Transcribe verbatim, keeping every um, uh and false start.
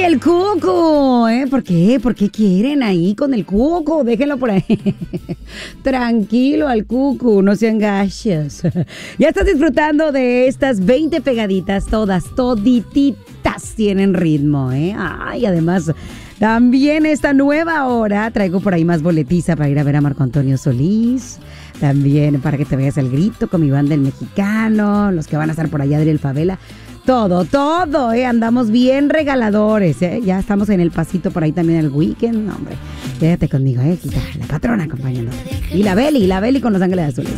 el cuco, ¿eh? ¿Por qué? ¿Por qué quieren ahí con el cuco? Déjenlo por ahí. Tranquilo al cuco, no sean gachos. Ya estás disfrutando de estas veinte pegaditas, todas, todititas tienen ritmo, ¿eh? Ay, además, también esta nueva hora traigo por ahí más boletiza para ir a ver a Marco Antonio Solís. También para que te veas el grito con mi banda El Mexicano, los que van a estar por allá de El Favela. Todo, todo, ¿eh? Andamos bien regaladores, ¿eh? Ya estamos en el pasito por ahí también el weekend, hombre. Quédate conmigo, ¿eh? La patrona acompañándote. Y la Beli, y la Beli con Los Ángeles Azules.